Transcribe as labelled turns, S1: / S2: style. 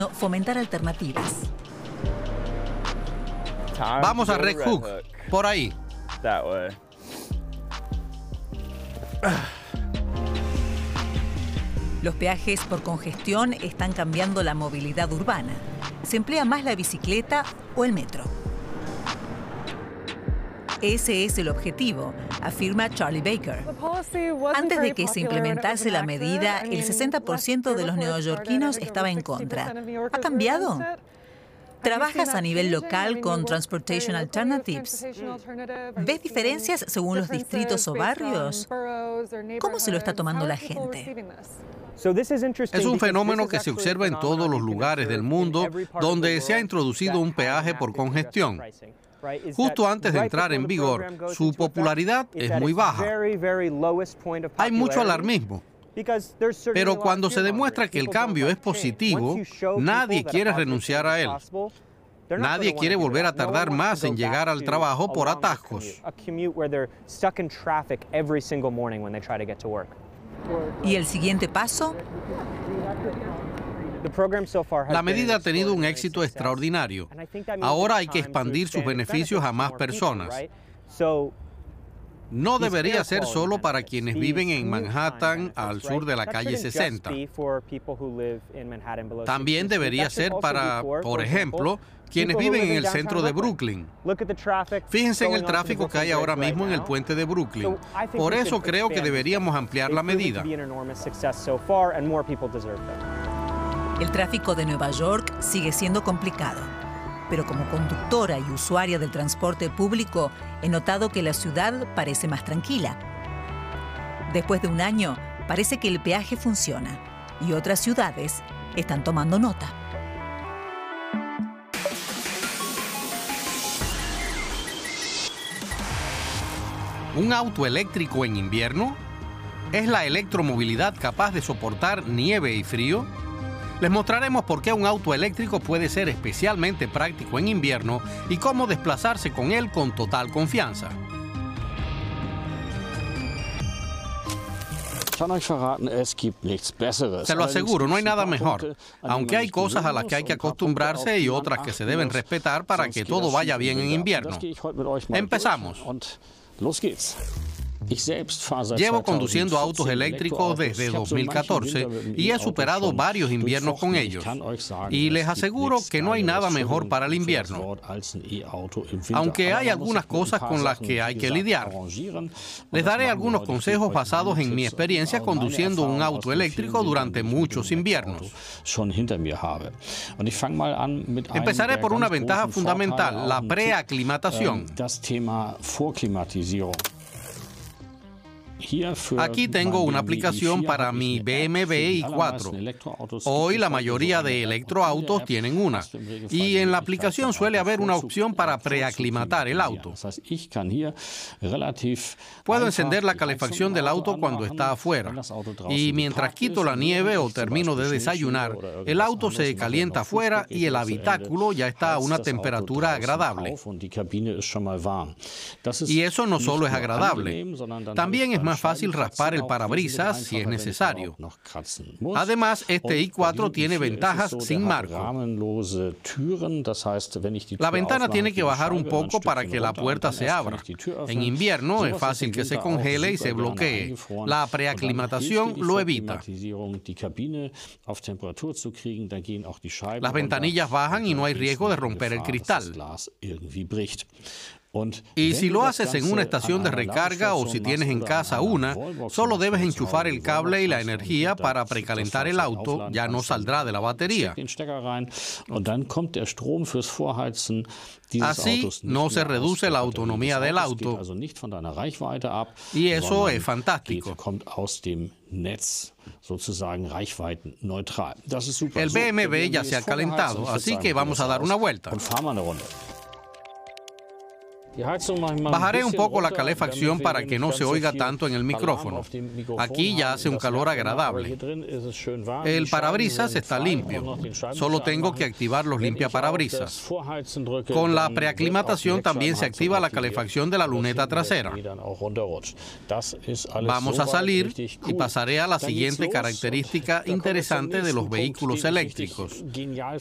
S1: fomentar alternativas.
S2: Vamos a Red Hook, por ahí.
S1: Los peajes por congestión están cambiando la movilidad urbana. Se emplea más la bicicleta o el metro. Ese es el objetivo, afirma Charlie Baker. Antes de que se implementase la medida, el 60% de los neoyorquinos estaba en contra. ¿Ha cambiado? ¿Trabajas a nivel local con Transportation Alternatives? ¿Ves diferencias según los distritos o barrios? ¿Cómo se lo está tomando la gente?
S2: Es un fenómeno que se observa en todos los lugares del mundo donde se ha introducido un peaje por congestión. Justo antes de entrar en vigor, su popularidad es muy baja. Hay mucho alarmismo. Pero cuando se demuestra que el cambio es positivo, nadie quiere renunciar a él. Nadie quiere volver a tardar más en llegar al trabajo por atascos.
S1: ¿Y el siguiente paso?
S2: La medida ha tenido un éxito extraordinario. Ahora hay que expandir sus beneficios a más personas. No debería ser solo para quienes viven en Manhattan, al sur de la calle 60. También debería ser para, por ejemplo, quienes viven en el centro de Brooklyn. Fíjense en el tráfico que hay ahora mismo en el puente de Brooklyn. Por eso creo que deberíamos ampliar la medida.
S1: El tráfico de Nueva York sigue siendo complicado. Pero como conductora y usuaria del transporte público, he notado que la ciudad parece más tranquila. Después de un año, parece que el peaje funciona y otras ciudades están tomando nota.
S2: ¿Un auto eléctrico en invierno? ¿Es la electromovilidad capaz de soportar nieve y frío? Les mostraremos por qué un auto eléctrico puede ser especialmente práctico en invierno y cómo desplazarse con él con total confianza. Se lo aseguro, no hay nada mejor, aunque hay cosas a las que hay que acostumbrarse y otras que se deben respetar para que todo vaya bien en invierno. Empezamos. Llevo conduciendo autos eléctricos desde 2014 y he superado varios inviernos con ellos. Y les aseguro que no hay nada mejor para el invierno, aunque hay algunas cosas con las que hay que lidiar. Les daré algunos consejos basados en mi experiencia conduciendo un auto eléctrico durante muchos inviernos. Empezaré por una ventaja fundamental, la preaclimatación. Aquí tengo una aplicación para mi BMW i4. Hoy la mayoría de electroautos tienen una. Y en la aplicación suele haber una opción para preaclimatar el auto. Puedo encender la calefacción del auto cuando está afuera. Y mientras quito la nieve o termino de desayunar, el auto se calienta afuera y el habitáculo ya está a una temperatura agradable. Y eso no solo es agradable, también es más fácil raspar el parabrisas si es necesario. Además, este i4 tiene ventajas sin marco. La ventana tiene que bajar un poco para que la puerta se abra. En invierno es fácil que se congele y se bloquee. La preaclimatación lo evita. Las ventanillas bajan y no hay riesgo de romper el cristal. Y si lo haces en una estación de recarga o si tienes en casa una, solo debes enchufar el cable y la energía para precalentar el auto, ya no saldrá de la batería. Así no se reduce la autonomía del auto y eso es fantástico. El BMW ya se ha calentado, así que vamos a dar una vuelta. Bajaré un poco la calefacción para que no se oiga tanto en el micrófono. Aquí ya hace un calor agradable. El parabrisas está limpio. Solo tengo que activar los limpiaparabrisas. Con la preaclimatación también se activa la calefacción de la luneta trasera. Vamos a salir y pasaré a la siguiente característica interesante de los vehículos eléctricos.